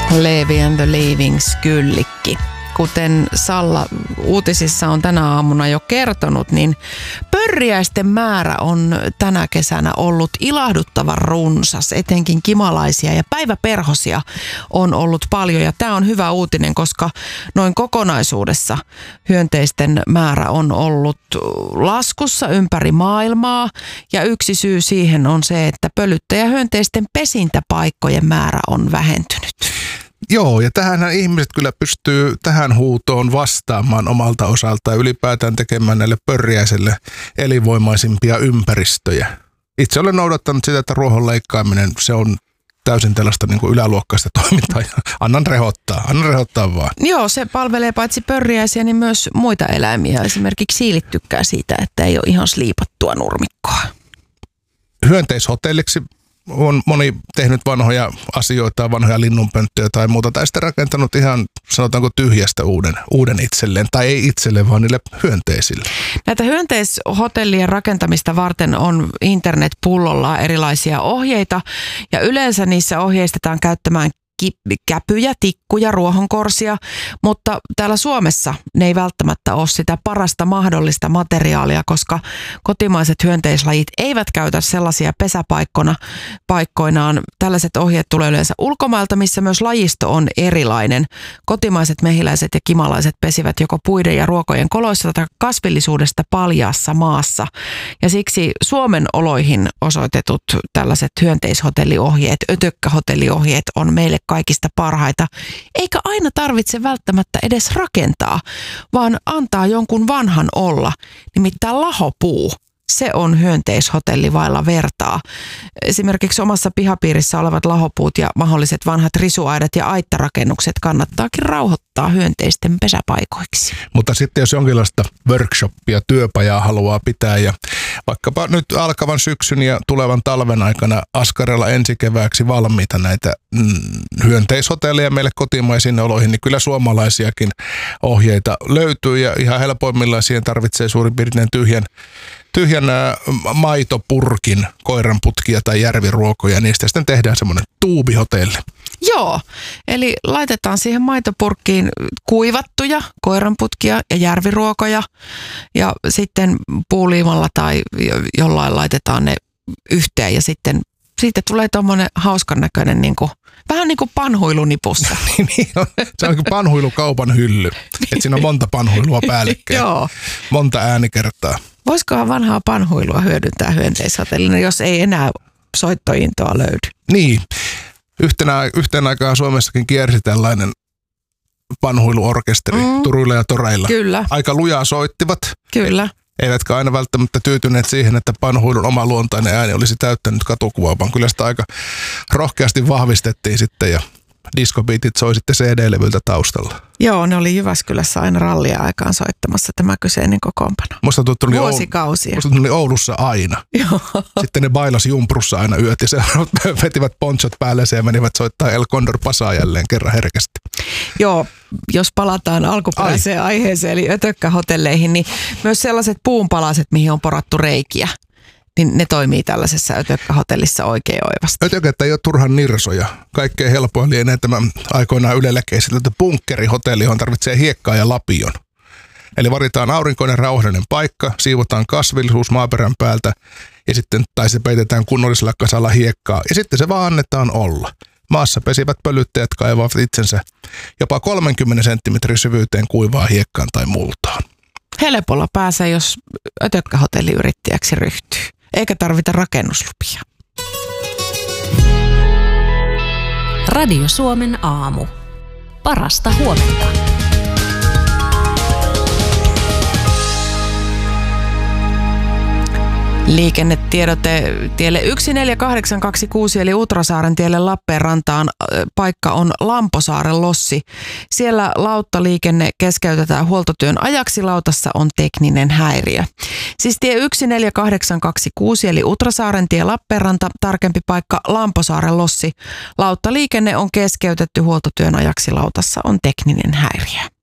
Levi and the Leaving Skyllikki. Kuten Salla uutisissa on tänä aamuna jo kertonut, niin pörriäisten määrä on tänä kesänä ollut ilahduttavan runsas. Etenkin kimalaisia ja päiväperhosia on ollut paljon. Ja tämä on hyvä uutinen, koska noin kokonaisuudessa hyönteisten määrä on ollut laskussa ympäri maailmaa. Ja yksi syy siihen on se, että pölyttäjähyönteisten pesintäpaikkojen määrä on vähentynyt. Joo, ja tähänhän ihmiset kyllä pystyy tähän huutoon vastaamaan omalta osaltaan, ylipäätään tekemään näille pörriäisille elinvoimaisimpia ympäristöjä. Itse olen noudattanut sitä, että ruohon leikkaaminen, se on täysin tällaista niin kuin yläluokkaista toimintaa. Annan rehottaa vaan. Joo, se palvelee paitsi pörriäisiä, niin myös muita eläimiä. Esimerkiksi siilit tykkää siitä, että ei ole ihan sliipattua nurmikkoa. Hyönteishotelliksi on moni tehnyt vanhoja asioita, vanhoja linnunpönttöjä tai muuta, tai sitten rakentanut ihan, sanotaanko, tyhjästä uuden itselleen, tai ei itselleen, vaan niille hyönteisille. Näitä hyönteishotellien rakentamista varten on internetpullolla erilaisia ohjeita, ja yleensä niissä ohjeistetaan käyttämään käpyjä, tikkuja, ruohonkorsia, mutta täällä Suomessa ne ei välttämättä ole sitä parasta mahdollista materiaalia, koska kotimaiset hyönteislajit eivät käytä sellaisia pesäpaikkoinaan. Tällaiset ohjeet tulee yleensä ulkomailta, missä myös lajisto on erilainen. Kotimaiset mehiläiset ja kimalaiset pesivät joko puiden ja ruokojen koloissa tai kasvillisuudesta paljaassa maassa. Ja siksi Suomen oloihin osoitetut tällaiset hyönteishotelliohjeet, ötökkähotelliohjeet on meille kaikista parhaita, eikä aina tarvitse välttämättä edes rakentaa, vaan antaa jonkun vanhan olla. Nimittäin lahopuu, se on hyönteishotelli vailla vertaa. Esimerkiksi omassa pihapiirissä olevat lahopuut ja mahdolliset vanhat risuaidat ja aittarakennukset kannattaakin rauhoittaa hyönteisten pesäpaikoiksi. Mutta sitten jos jonkinlaista workshoppia, työpajaa haluaa pitää ja vaikkapa nyt alkavan syksyn ja tulevan talven aikana askarella ensikevääksi valmiita näitä hyönteishotelleja meille kotimaisiin oloihin, niin kyllä suomalaisiakin ohjeita löytyy ja ihan helpoimmillaan siihen tarvitsee suurin piirtein tyhjän maitopurkin, koiranputkia tai järviruokoja, niistä sitten tehdään semmoinen tuubihotelli. Joo, eli laitetaan siihen maitopurkkiin kuivattuja koiranputkia ja järviruokoja ja sitten puuliimalla tai jollain laitetaan ne yhteen ja sitten siitä tulee tommonen hauskan näköinen vähän niin kuin panhuilunipussa. Se on niin kuin panhuilukaupan hylly, että siinä on monta panhuilua päällekkäin. Joo. Monta äänikertaa. Voisikohan vanhaa panhuilua hyödyntää hyönteishotellina, jos ei enää soittointoa löydy? Niin. Yhteen aikaan Suomessakin kiersi tällainen panhuiluorkesteri Turuilla ja Toreilla. Kyllä. Aika lujaa soittivat. Kyllä. Eivätkä aina välttämättä tyytyneet siihen, että panhuilun oma luontainen ääni olisi täyttänyt katukuvaa, vaan kyllä sitä aika rohkeasti vahvistettiin sitten ja diskobiitit soi sitten CD-levyltä taustalla. Joo, ne oli Jyväskylässä aina rallia aikaan soittamassa tämä kyseinen kokoonpano. Vuosikausia. Musta tuli Oulussa aina. Joo. Sitten ne bailasi Jumprussa aina yöt ja vetivät ponchot päälle ja menivät soittaa El Condor Pasaa jälleen kerran herkästi. Joo, jos palataan alkuperäiseen aiheeseen eli ötökkähotelleihin, niin myös sellaiset puunpalaset, mihin on porattu reikiä, niin ne toimii tällaisessa ötökkähotellissa oikein oivasti. Ötökät ei ole turhan nirsoja. Kaikkein helpoin lienee tämä aikoinaan Ylelläkin esitelty bunkkerihotelli, johon tarvitsee hiekkaa ja lapion. Eli varitaan aurinkoinen rauhallinen paikka, siivotaan kasvillisuus maaperän päältä ja sitten, tai se peitetään kunnollisella kasalla hiekkaa ja sitten se vaan annetaan olla. Maassa pesivät pölyttäjät kaivavat itsensä jopa 30 senttimetrin syvyyteen kuivaa hiekkaan tai multaan. Helpolla pääsee, jos ötökkähotelliyrittäjäksi ryhtyy. Eikä tarvita rakennuslupia. Radio Suomen aamu. Parasta huomenta. Liikennetiedote tielle 14826 eli Utrasaaren tielle Lappeenrantaan. Paikka on Lamposaaren lossi. Siellä lauttaliikenne keskeytetään huoltotyön ajaksi. Lautassa on tekninen häiriö. Siis tie 14826 eli Utrasaaren tie Lappeenranta, tarkempi paikka Lamposaaren lossi. Lauttaliikenne on keskeytetty huoltotyön ajaksi. Lautassa on tekninen häiriö.